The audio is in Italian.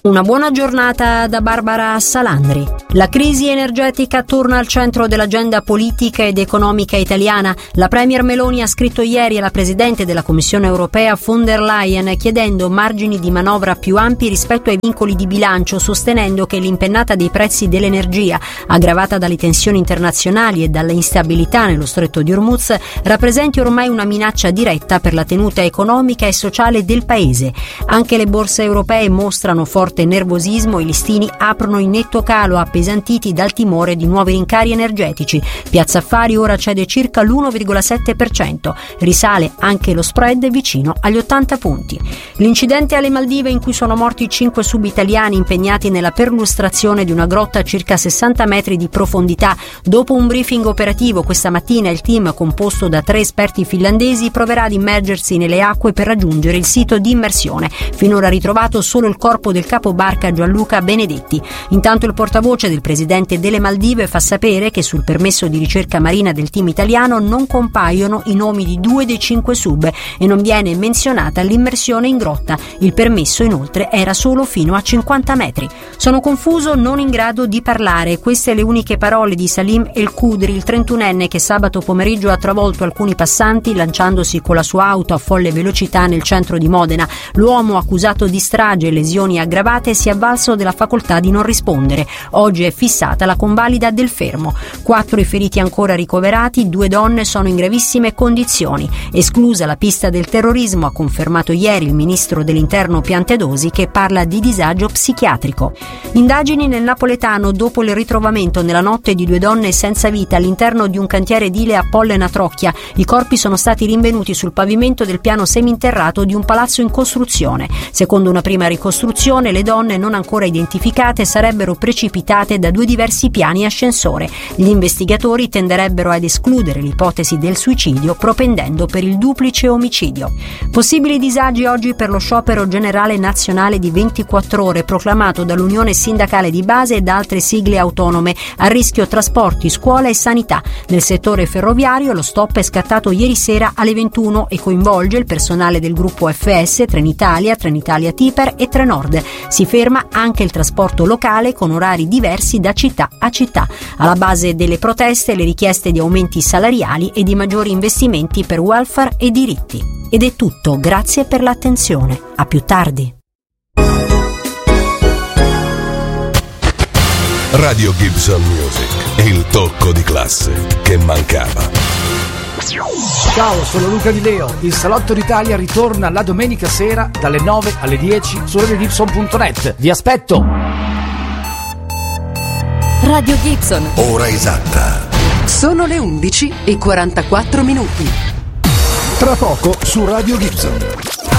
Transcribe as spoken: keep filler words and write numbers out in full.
Una buona giornata da Barbara Salandri. La crisi energetica torna al centro dell'agenda politica ed economica italiana. La premier Meloni ha scritto ieri alla presidente della Commissione europea von der Leyen chiedendo margini di manovra più ampi rispetto ai vincoli di bilancio, sostenendo che l'impennata dei prezzi dell'energia, aggravata dalle tensioni internazionali e dalla instabilità nello stretto di Hormuz, rappresenti ormai una minaccia diretta per la tenuta economica e sociale del paese. Anche le borse europee mostrano forte nervosismo, i listini aprono in netto calo appesantiti dal timore di nuovi rincari energetici. Piazza Affari ora cede circa l'uno virgola sette per cento, risale anche lo spread vicino agli ottanta punti. L'incidente alle Maldive in cui sono morti cinque subitaliani impegnati nella perlustrazione di una grotta a circa sessanta metri di profondità. Dopo un briefing operativo questa mattina il team, composto da tre esperti finlandesi, proverà ad immergersi nelle acque per raggiungere il sito di immersione. Finora ritrovato solo il corpo del capo barca Gianluca Benedetti. Intanto il portavoce del presidente delle Maldive fa sapere che sul permesso di ricerca marina del team italiano non compaiono i nomi di due dei cinque sub e non viene menzionata l'immersione in grotta. Il permesso inoltre era solo fino a cinquanta metri. Sono confuso, non in grado di parlare. Queste le uniche parole di Salim El Khudri, il trentunenne che sabato pomeriggio ha travolto alcuni passanti lanciandosi con la sua auto a folle velocità nel centro di Modena. L'uomo, accusato di strage e lesioni aggravate, si è avvalso della facoltà di non rispondere. Oggi è fissata la convalida del fermo. Quattro i feriti ancora ricoverati, due donne sono in gravissime condizioni. Esclusa la pista del terrorismo, ha confermato ieri il ministro dell'Interno Piantedosi, che parla di disagio psichiatrico. Indagini nel napoletano dopo il ritrovamento nella notte di due donne senza vita all'interno di un cantiere edile a Pollena Trocchia. I corpi sono stati rinvenuti sul pavimento del piano seminterrato di un palazzo in costruzione. Secondo una prima ricostruzione, le donne non ancora identificate sarebbero precipitate da due diversi piani ascensore. Gli investigatori tenderebbero ad escludere l'ipotesi del suicidio, propendendo per il duplice omicidio. Possibili disagi oggi per lo sciopero generale nazionale di ventiquattro ore proclamato dall'Unione Sindacale di Base e da altre sigle autonome. A rischio trasporti, scuola e sanità. Nel settore ferroviario lo stop è scattato ieri sera alle ventuno e coinvolge il personale del gruppo F S, Trenitalia, Trenitalia Tiper e Trenord. Si ferma anche il trasporto locale con orari diversi da città a città. Alla base delle proteste le richieste di aumenti salariali e di maggiori investimenti per welfare e diritti. Ed è tutto, grazie per l'attenzione. A più tardi. Radio Gibson Music, il tocco di classe che mancava. Ciao, sono Luca Di Leo. Il Salotto d'Italia ritorna la domenica sera dalle nove alle dieci su radio gibson punto net. Vi aspetto! Radio Gibson. Ora esatta. Sono le undici e quarantaquattro minuti. Tra poco su Radio Gibson.